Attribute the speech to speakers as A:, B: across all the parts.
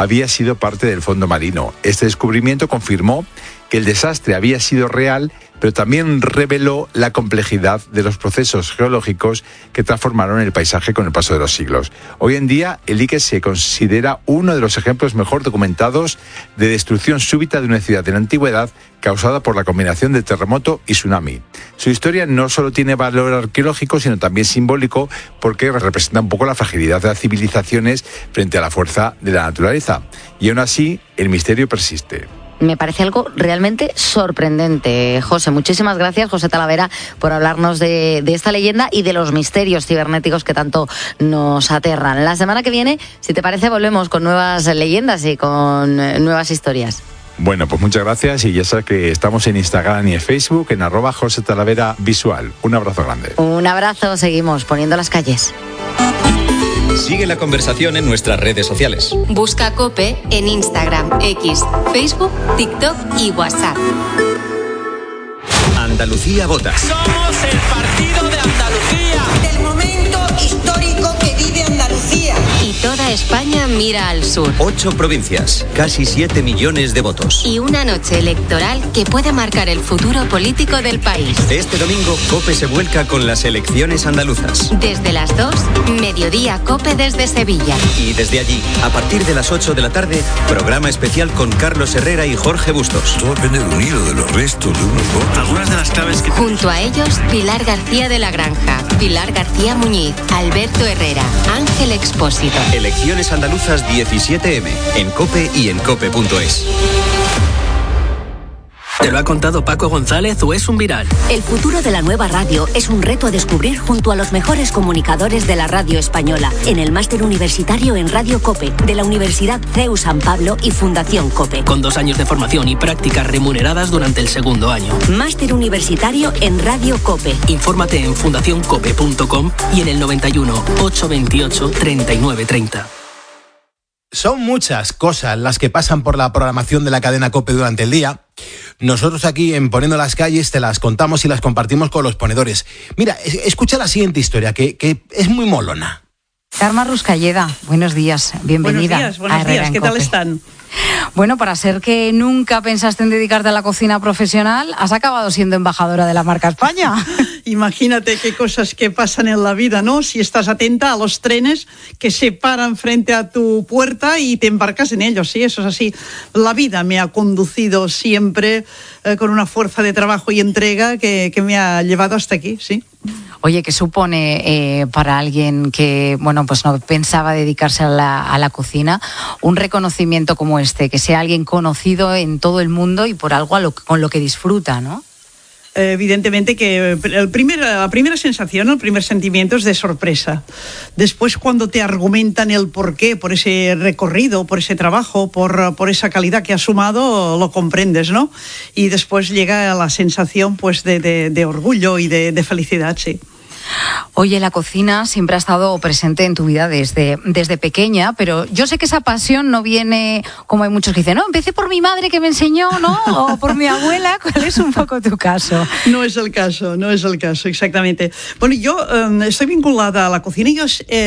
A: había sido parte del fondo marino. Este descubrimiento confirmó que el desastre había sido real, pero también reveló la complejidad de los procesos geológicos que transformaron el paisaje con el paso de los siglos. Hoy en día, el dique se considera uno de los ejemplos mejor documentados de destrucción súbita de una ciudad de la antigüedad causada por la combinación de terremoto y tsunami. Su historia no solo tiene valor arqueológico, sino también simbólico, porque representa un poco la fragilidad de las civilizaciones frente a la fuerza de la naturaleza. Y aún así, el misterio persiste.
B: Me parece algo realmente sorprendente. José, muchísimas gracias, José Talavera, por hablarnos de esta leyenda y de los misterios cibernéticos que tanto nos aterran. La semana que viene, si te parece, volvemos con nuevas leyendas y con nuevas historias.
A: Bueno, pues muchas gracias y ya sabes que estamos en Instagram y en Facebook en @JoseTalaveraVisual. Un abrazo grande.
B: Un abrazo, seguimos poniendo las calles.
C: Sigue la conversación en nuestras redes sociales.
D: Busca COPE en Instagram, X, Facebook, TikTok y WhatsApp.
C: Andalucía vota.
E: Somos el partido de Andalucía.
F: Del momento histórico que vive Andalucía.
D: Y toda España mira al sur.
C: 8 provincias, casi 7 millones de votos.
D: Y una noche electoral que puede marcar el futuro político del país.
C: Este domingo, COPE se vuelca con las elecciones andaluzas.
D: Desde las 2, Mediodía COPE desde Sevilla.
C: Y desde allí, a partir de las 8 de la tarde, programa especial con Carlos Herrera y Jorge Bustos.
G: Todo depende de un hilo, de los restos de unos votos.
E: Algunas de las claves que...
D: Junto a ellos, Pilar García de la Granja, Pilar García Muñiz, Alberto Herrera, Ángel Expósito.
C: Elecciones andaluzas 17M, en COPE y en COPE.es.
H: ¿Te lo ha contado Paco González o es un viral?
I: El futuro de la nueva radio es un reto a descubrir junto a los mejores comunicadores de la radio española en el máster universitario en Radio COPE de la Universidad CEU San Pablo y Fundación COPE.
H: Con 2 años de formación y prácticas remuneradas durante el segundo año.
I: Máster universitario en Radio COPE.
H: Infórmate en fundacioncope.com y en el 91 828 3930.
J: Son muchas cosas las que pasan por la programación de la cadena COPE durante el día. Nosotros aquí en Poniendo las Calles te las contamos y las compartimos con los ponedores. Mira, escucha la siguiente historia, que es muy molona.
K: Carmen Ruscalleda, buenos días, bienvenida.
L: Buenos días, ¿qué tal están?
K: Bueno, para ser que nunca pensaste en dedicarte a la cocina profesional, has acabado siendo embajadora de la marca España.
L: Imagínate qué cosas que pasan en la vida, ¿no? Si estás atenta a los trenes que se paran frente a tu puerta y te embarcas en ellos, sí, eso es así. La vida me ha conducido siempre con una fuerza de trabajo y entrega que me ha llevado hasta aquí, sí.
K: Oye, ¿qué supone para alguien que, bueno, pues no pensaba dedicarse a la cocina, un reconocimiento como este, que sea alguien conocido en todo el mundo y por algo con lo que disfruta, ¿no?
L: Evidentemente que la primera sensación, el primer sentimiento es de sorpresa. Después, cuando te argumentan el porqué, por ese recorrido, por ese trabajo, por esa calidad que has sumado, lo comprendes, ¿no? Y después llega la sensación pues de orgullo y de felicidad, sí.
K: Oye, la cocina siempre ha estado presente en tu vida desde pequeña, pero yo sé que esa pasión no viene, como hay muchos que dicen, no, empecé por mi madre que me enseñó, ¿no? O por mi abuela. ¿Cuál es un poco tu caso?
L: No es el caso, exactamente. Bueno, yo estoy vinculada a la cocina y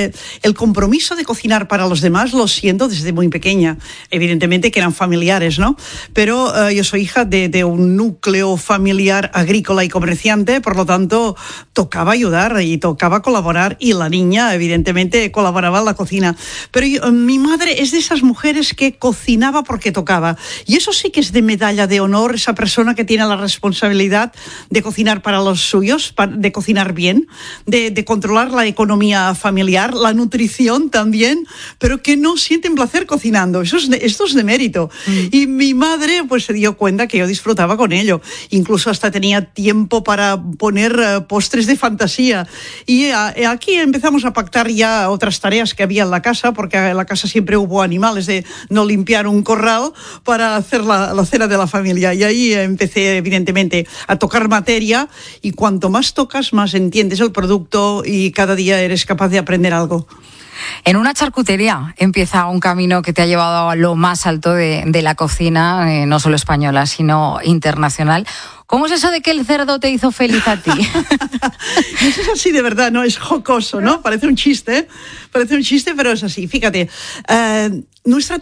L: el compromiso de cocinar para los demás lo siento desde muy pequeña. Evidentemente que eran familiares, ¿no? Pero yo soy hija de un núcleo familiar agrícola y comerciante, por lo tanto, tocaba ayudar y tocaba colaborar, y la niña evidentemente colaboraba en la cocina, pero mi madre es de esas mujeres que cocinaba porque tocaba, y eso sí que es de medalla de honor, esa persona que tiene la responsabilidad de cocinar para los suyos, de cocinar bien, de controlar la economía familiar, la nutrición también, pero que no sienten placer cocinando. Esto es de mérito. Y mi madre pues se dio cuenta que yo disfrutaba con ello, incluso hasta tenía tiempo para poner postres de fantasía. Y aquí empezamos a pactar ya otras tareas que había en la casa, porque en la casa siempre hubo animales, de no limpiar un corral para hacer la cena de la familia. Y ahí empecé evidentemente a tocar materia, y cuanto más tocas, más entiendes el producto y cada día eres capaz de aprender algo.
K: En una charcutería empieza un camino que te ha llevado a lo más alto de la cocina, no solo española, sino internacional. ¿Cómo es eso de que el cerdo te hizo feliz a ti?
L: Eso es así de verdad, ¿no? Es jocoso, ¿no? Parece un chiste, pero es así. Fíjate, nuestra